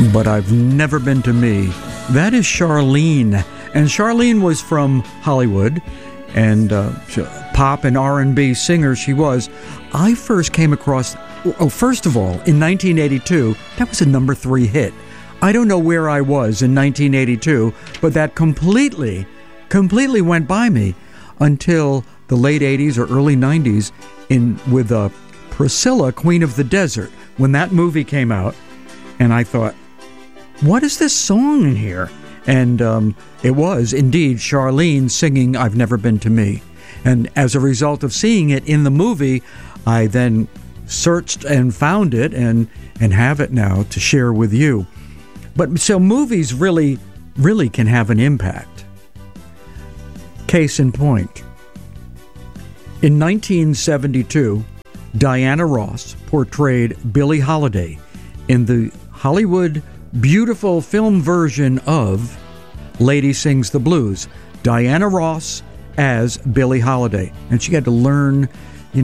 But I've Never Been to Me. That is Charlene. And Charlene was from Hollywood, and pop and R&B singer she was. I first came across, first of all, in 1982, that was a number 3 hit. I don't know where I was in 1982, but that completely went by me until the late 80s or early 90s with Priscilla, Queen of the Desert, when that movie came out. And I thought, what is this song in here? And it was indeed Charlene singing I've Never Been to Me. And as a result of seeing it in the movie, I then searched and found it and have it now to share with you. But so movies really can have an impact. Case in point. In 1972, Diana Ross portrayed Billie Holiday in the Hollywood beautiful film version of Lady Sings the Blues. Diana Ross as Billie Holiday, and she had to learn, she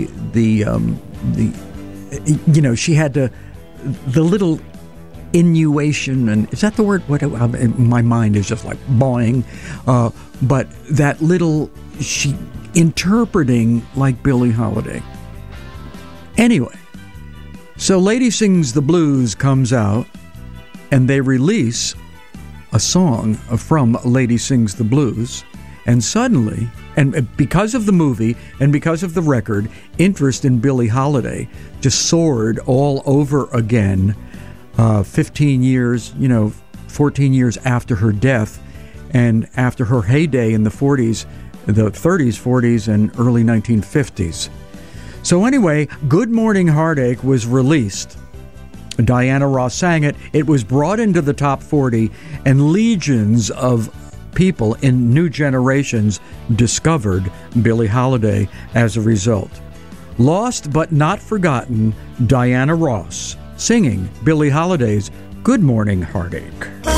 had to the little innuation, and is that the word? What my mind is just like boing, but that little she interpreting like Billie Holiday. Anyway, so Lady Sings the Blues comes out, and they release a song from Lady Sings the Blues, and suddenly, and because of the movie and because of the record, interest in Billie Holiday just soared all over again 15 years, 14 years after her death and after her heyday in the 40s, the 30s, 40s, and early 1950s. So anyway, Good Morning Heartache was released. Diana Ross sang it. It was brought into the top 40, and legions of people in new generations discovered Billie Holiday as a result. Lost but not forgotten, Diana Ross singing Billie Holiday's Good Morning Heartache.